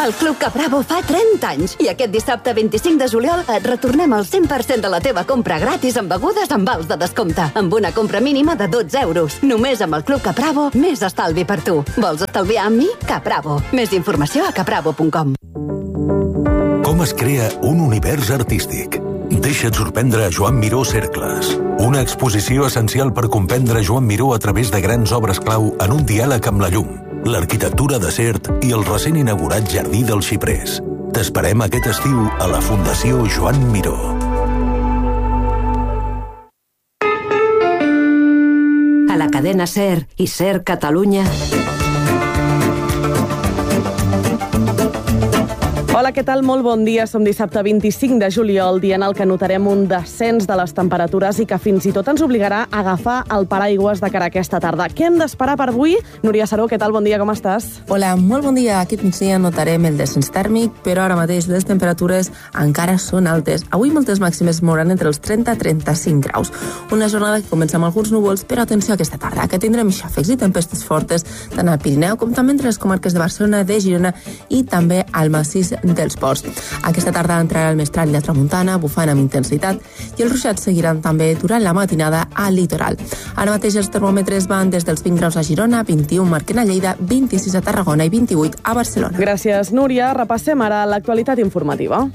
El Club Capravo fa 30 anys i aquest dissabte 25 de juliol et retornem el 100% de la teva compra gratis amb begudes amb vals de descompte, amb una compra mínima de 12 euros. Només amb el Club Capravo, més estalvi per tu. Vols estalviar amb mi? Capravo. Més informació a capravo.com. Com es crea un univers artístic? Deixa't sorprendre a Joan Miró Cercles. Una exposició essencial per comprendre Joan Miró a través de grans obres clau en un diàleg amb la llum, l'arquitectura de Sert i el recent inaugurat Jardí dels Xiprers. T'esperem aquest estiu a la Fundació Joan Miró. A la cadena SER i SER Catalunya. Hola, què tal? Molt bon dia. Som dissabte 25 de juliol, dia en el que notarem un descens de les temperatures i que fins i tot ens obligarà a agafar el paraigües de cara a aquesta tarda. Què hem d'esperar per avui? Núria Saró, què tal? Bon dia, com estàs? Hola, molt bon dia. Aquest migdia notarem el descens tèrmic, però ara mateix les temperatures encara són altes. Avui moltes màximes mouran entre els 30 i 35 graus. Una jornada que comença amb alguns núvols, però atenció a aquesta tarda, que tindrem xàfecs i tempestes fortes tant al Pirineu com també entre les comarques de Barcelona, de Girona i també al massís dels Ports. Aquesta tarda entrarà el mestral i la tramuntana, bufant amb intensitat, i els ruixats seguiran també durant la matinada al litoral. Ara mateix els termòmetres van des dels 20 graus a Girona, 21 marquen a Lleida, 26 a Tarragona i 28 a Barcelona. Gràcies, Núria. Repassem ara l'actualitat informativa.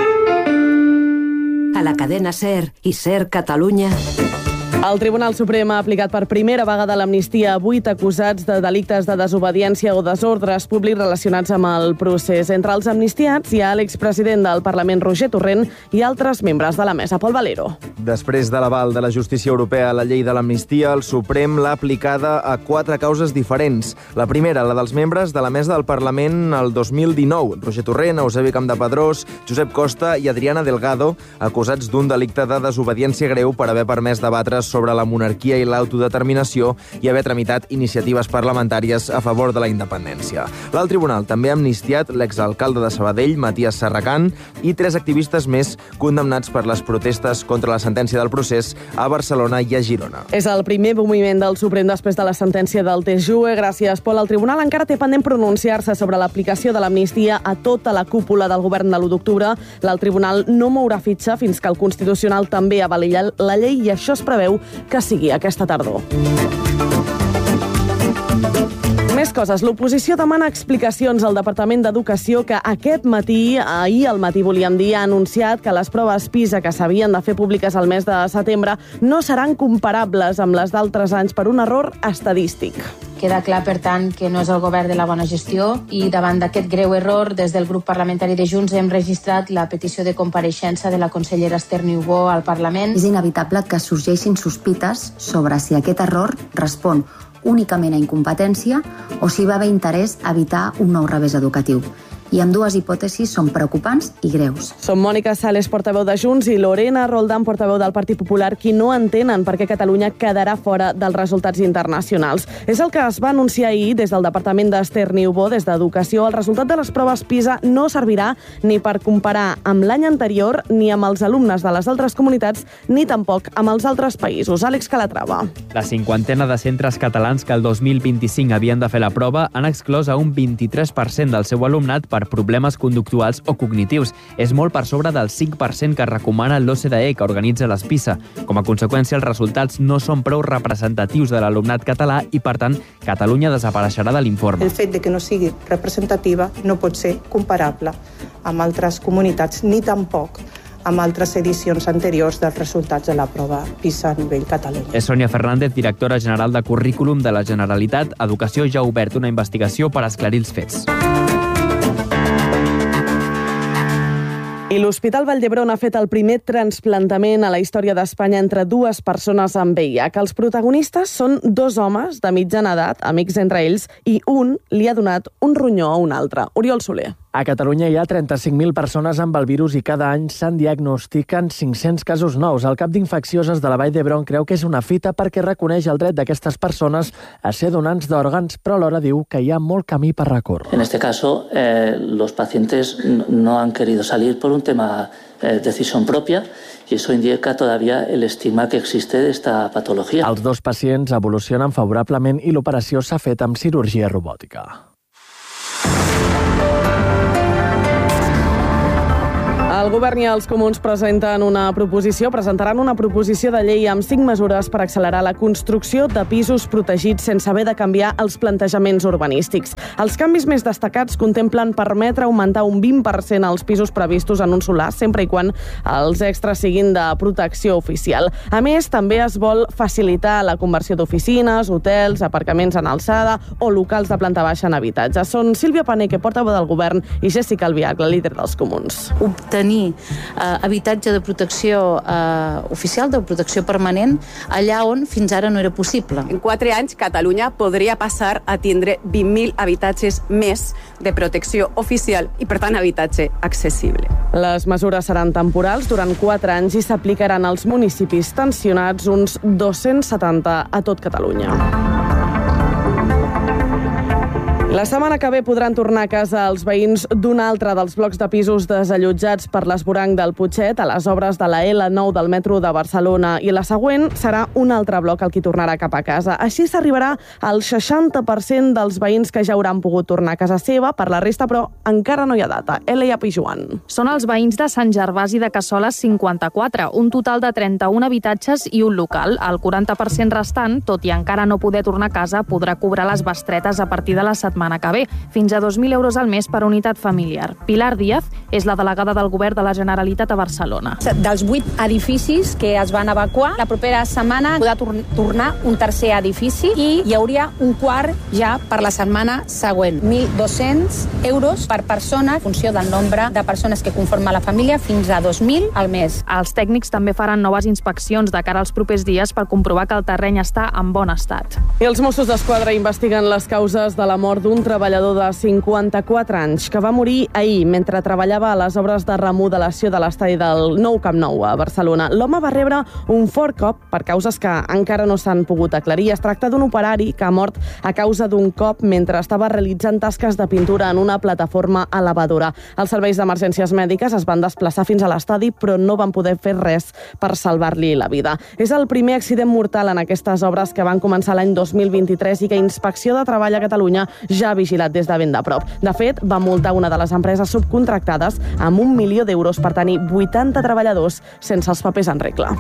A la cadena SER i SER Catalunya. El Tribunal Suprem ha aplicat per primera vegada l'amnistia a 8 acusats de delictes de desobediència o desordres públics relacionats amb el procés. Entre els amnistiats hi ha l'expresident del Parlament, Roger Torrent, i altres membres de la mesa, Pol Valero. Després de l'aval de la justícia europea a la llei de l'amnistia, el Suprem l'ha aplicada a 4 causes diferents. La primera, la dels membres de la mesa del Parlament el 2019. Roger Torrent, Eusebi Campdepadrós, Josep Costa i Adriana Delgado, acusats d'un delicte de desobediència greu per haver permès debatre sobre la monarquia i l'autodeterminació i haver tramitat iniciatives parlamentàries a favor de la independència. L'alt tribunal també ha amnistiat l'exalcalde de Sabadell, Matías Serracant, i 3 activistes més condemnats per les protestes contra la sentència del procés a Barcelona i a Girona. És el primer moviment del Suprem després de la sentència del TJUE. Gràcies, Pol. El tribunal encara té pendent pronunciar-se sobre l'aplicació de l'amnistia a tota la cúpula del govern de l'1 d'octubre. L'alt tribunal no mourà fitxa fins que el Constitucional també avali la llei i això es preveu que sigui aquesta tardor. Més coses. L'oposició demana explicacions al Departament d'Educació que ahir al matí volíem dir, ha anunciat que les proves PISA que s'havien de fer públiques al mes de setembre no seran comparables amb les d'altres anys per un error estadístic. Queda clar, per tant, que no és el govern de la bona gestió i davant d'aquest greu error, des del grup parlamentari de Junts hem registrat la petició de compareixença de la consellera Esther Niubó al Parlament. És inevitable que sorgeixin sospites sobre si aquest error respon únicament a incompetència o si va haver interès a evitar un nou revés educatiu. I ambdues hipòtesis són preocupants i greus. Som Mònica Sales, portaveu de Junts, i Lorena Roldán, portaveu del Partit Popular, qui no entenen per què Catalunya quedarà fora dels resultats internacionals. És el que es va anunciar ahir des del Departament d'Esther Niubó, des d'Educació. El resultat de les proves PISA no servirà ni per comparar amb l'any anterior, ni amb els alumnes de les altres comunitats, ni tampoc amb els altres països. Àlex Calatrava. La 50ena de centres catalans que el 2025 havien de fer la prova han exclòs a un 23% del seu alumnat per problemes conductuals o cognitius. És molt per sobre del 5% que recomana l'OCDE, que organitza les PISA. Com a conseqüència, els resultats no són prou representatius de l'alumnat català i, per tant, Catalunya desapareixerà de l'informe. El fet de que no sigui representativa no pot ser comparable amb altres comunitats ni tampoc amb altres edicions anteriors dels resultats de la prova PISA a nivell Catalunya. És Sònia Fernández, directora general de Currículum de la Generalitat. Educació ja ha obert una investigació per esclarir els fets. I l'Hospital Vall d'Hebron ha fet el primer trasplantament a la història d'Espanya entre 2 persones amb VIH. Els protagonistes són 2 homes de mitjana edat, amics entre ells, i un li ha donat un ronyó a un altre. Oriol Soler. A Catalunya hi ha 35.000 persones amb el virus i cada any se'n diagnostiquen 500 casos nous. El cap d'infeccioses de la Vall d'Hebron creu que és una fita perquè reconeix el dret d'aquestas persones a ser donants d'òrgans, però alhora diu que hi ha molt camí per recórrer. En este caso, los pacientes no han querido salir por un tema de decisión propia y eso indica todavía el estigma que existe de esta patología. Els 2 pacients evolucionen favorablement i l'operació s'ha fet amb cirurgia robòtica. El govern i els comuns presentaran una proposició de llei amb 5 mesures per accelerar la construcció de pisos protegits sense haver de canviar els plantejaments urbanístics. Els canvis més destacats contemplen permetre augmentar un 20% els pisos previstos en un solar, sempre i quan els extras siguin de protecció oficial. A més, també es vol facilitar la conversió d'oficines, hotels, aparcaments en alçada o locals de planta baixa en habitatges. Són Sílvia Paneque, portaveu del govern, i Jessica Albiach, la líder dels comuns. Obtenir habitatge de protecció oficial, de protecció permanent, allà on fins ara no era possible. En 4 anys, Catalunya podria passar a tindre 20.000 habitatges més de protecció oficial i, per tant, habitatge accessible. Les mesures seran temporals durant 4 anys i s'aplicaran als municipis tensionats, uns 270 a tot Catalunya. La setmana que ve podran tornar a casa els veïns d'un altre dels blocs de pisos desallotjats per l'esvoranc del Putxet a les obres de la L9 del metro de Barcelona, i la següent serà un altre bloc el qui tornarà cap a casa. Així s'arribarà al 60% dels veïns que ja hauran pogut tornar a casa seva. Per la resta, però, encara no hi ha data. Elia Pijuan. Són els veïns de Sant Gervasi de Cassoles 54, un total de 31 habitatges i un local. El 40% restant, tot i encara no poder tornar a casa, podrà cobrar les bestretes a partir de la setmana que ve, fins a 2.000 euros al mes per unitat familiar. Pilar Díaz és la delegada del govern de la Generalitat a Barcelona. Dels 8 edificis que es van evacuar, la propera setmana podrà tornar un tercer edifici i hi hauria un quart ja per la setmana següent. 1.200 euros per persona, en funció del nombre de persones que conforma la família, fins a 2.000 al mes. Els tècnics també faran noves inspeccions de cara als propers dies per comprovar que el terreny està en bon estat. I els Mossos d'Esquadra investiguen les causes de la mort d'un treballador de 54 anys que va morir ahir mentre treballava a les obres de remodelació de l'estadi del nou Camp Nou a Barcelona. L'home va rebre un fort cop per causes que encara no s'han pogut aclarir. Es tracta d'un operari que ha mort a causa d'un cop mentre estava realitzant tasques de pintura en una plataforma elevadora. Els serveis d'emergències mèdiques es van desplaçar fins a l'estadi, però no van poder fer res per salvar-li la vida. És el primer accident mortal en aquestes obres que van començar l'any 2023 i que Inspecció de Treball a Catalunya ja ha vigilat des de ben de prop. De fet, va multar una de les empreses subcontractades amb 1 milió d'euros per tenir 80 treballadors sense els papers en regla.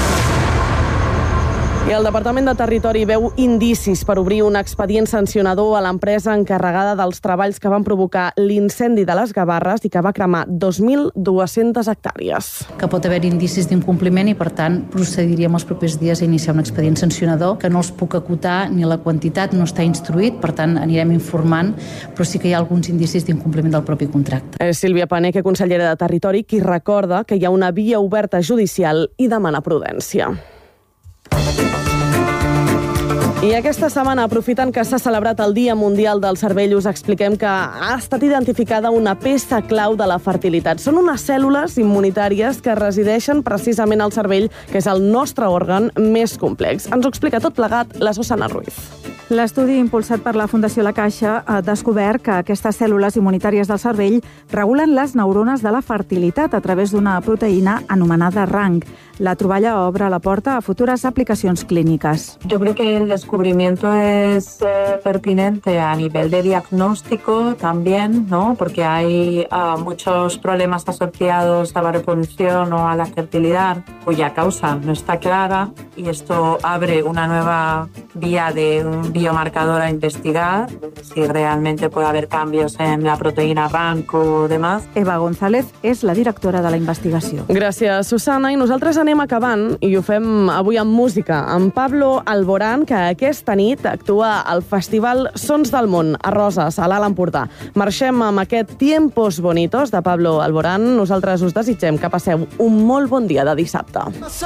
I el Departament de Territori veu indicis per obrir un expedient sancionador a l'empresa encarregada dels treballs que van provocar l'incendi de les Gavarres i que va cremar 2.200 hectàrees. Que pot haver indicis d'incompliment i, per tant, procediríem els propers dies a iniciar un expedient sancionador, que no els puc acotar ni la quantitat, no està instruït, per tant, anirem informant, però sí que hi ha alguns indicis d'incompliment del propi contracte. És Sílvia Paneque, consellera de Territori, qui recorda que hi ha una via oberta judicial i demana prudència. I aquesta setmana, aprofitant que s'ha celebrat el Dia Mundial del Cervell, us expliquem que ha estat identificada una peça clau de la fertilitat. Són unes cèl·lules immunitàries que resideixen precisament al cervell, que és el nostre òrgan més complex. Ens ho explica tot plegat la Susana Ruiz. L'estudi impulsat per la Fundació La Caixa ha descobert que aquestes cèl·lules immunitàries del cervell regulen les neurones de la fertilitat a través d'una proteïna anomenada RANG. La troballa obre la porta a futures aplicaciones clínicas. Yo creo que el descubrimiento es pertinente a nivel de diagnóstico también, ¿no? Porque hay muchos problemas asociados a la reproducción o a la fertilidad cuya causa no está clara, y esto abre una nueva vía de un biomarcador a investigar, si realmente puede haber cambios en la proteïna RANG o demás. Eva González és la directora de la investigació. Gràcies, Susana. I nosaltres anem acabant, i ho fem avui amb música, amb Pablo Alborán, que aquesta nit actua al Festival Sons del Món, a Roses, a l'Alt Empordà. Marxem amb aquest Tiempos Bonitos de Pablo Alborán. Nosaltres us desitgem que passeu un molt bon dia de dissabte.